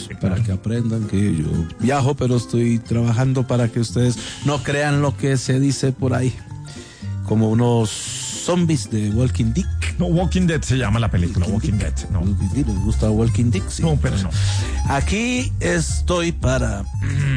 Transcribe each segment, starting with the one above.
amigos, para que aprendan que yo viajo, pero estoy trabajando para que ustedes no crean lo que se dice por ahí, como unos zombies de Walking Dick. No, Walking Dead se llama la película, Walking Dead. No. ¿Les gusta Walking Dick? Sí. No, pero no. Aquí estoy para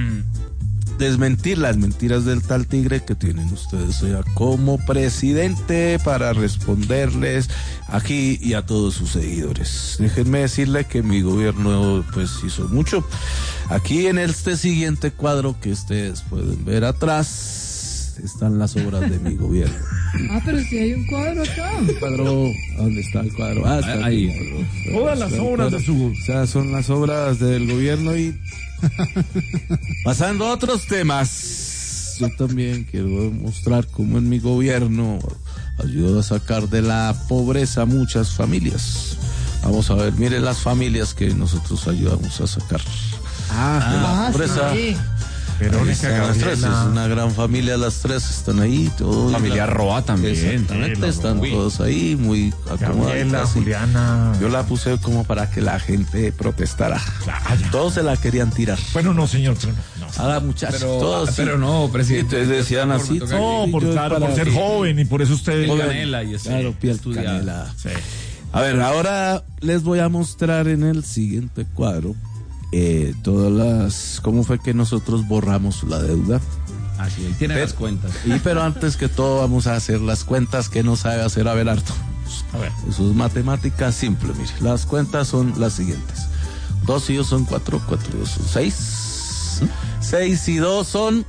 desmentir las mentiras del tal tigre que tienen ustedes como presidente, para responderles aquí y a todos sus seguidores. Déjenme decirle que mi gobierno pues hizo mucho. Aquí en este siguiente cuadro que ustedes pueden ver atrás están las obras de mi gobierno. Ah, pero si hay un cuadro acá. ¿Dónde está el cuadro? Ah, está ahí. Aquí. Todas las obras de su... O sea, son las obras del gobierno. Y pasando a otros temas, yo también quiero mostrar cómo en mi gobierno ayudó a sacar de la pobreza muchas familias. Vamos a ver, miren las familias que nosotros ayudamos a sacar de la pobreza. Sí. Verónica, Las tres, es Gabriela. una gran familia, las tres están ahí. Todos, Familia Roa también. Exactamente, están todos ahí, muy Gabriela, acomodaditas. Juliana. Yo la puse como para que la gente protestara. Ya. Todos se la querían tirar. Bueno, no, señor, pero no. A la muchacha, todos. Pero no, presidente. Y entonces decían así. No, por, yo claro, para por ser que- joven y por eso usted... Piel canela y ese. Claro, piel estudiado. canela. Sí. A ver, ahora les voy a mostrar en el siguiente cuadro todas las... ¿Cómo fue que nosotros borramos la deuda? Así, ahí tiene las cuentas. Pero antes que todo vamos a hacer las cuentas que no sabe hacer Abelardo. A ver. Eso es matemática simple, mire. Las cuentas son las siguientes. 2 y 2 son 4, 4 y 2 son 6. 6 y 2 son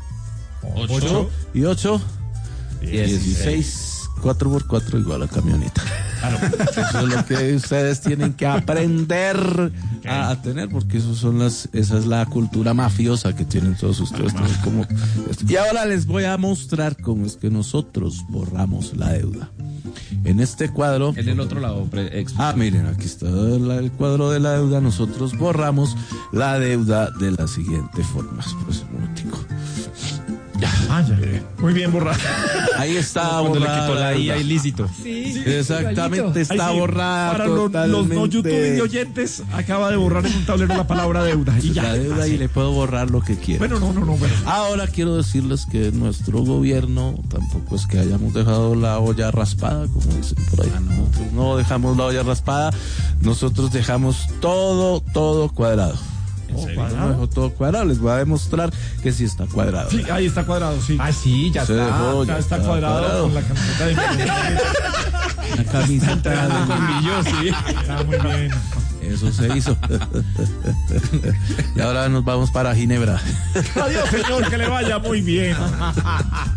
8 y 8, 16. 4 por 4 igual a camioneta. Claro. Eso es lo que ustedes tienen que aprender a tener, porque esa es la cultura mafiosa que tienen todos ustedes. Como esto. Y ahora les voy a mostrar cómo es que nosotros borramos la deuda. En este cuadro... En el otro lado, miren, aquí está el cuadro de la deuda. Nosotros borramos la deuda de la siguiente forma. Pues, un momentico. Ya. Muy bien, borrado. Ahí está cuando le borrada quitó la IA deuda. ilícito. Sí. Exactamente, está Ahí sí, borrada para totalmente. los no YouTube y oyentes, acaba de borrar en un tablero la palabra deuda. Y ya. La deuda y le puedo borrar lo que quiera. Bueno, no. Bueno. Ahora quiero decirles que nuestro gobierno tampoco es que hayamos dejado la olla raspada, como dicen por ahí. Nosotros no dejamos la olla raspada, nosotros dejamos todo cuadrado. ¿Cuadrado? Dejo todo cuadrado, les voy a demostrar que sí está cuadrado. Sí, ahí está cuadrado, sí. Ah, sí, ya Se está. dejó, Ya está cuadrado con la camiseta de La camiseta de Colmillo, sí. Está muy bien. Eso se hizo. Y ahora nos vamos para Ginebra. Adiós, señor, que le vaya muy bien.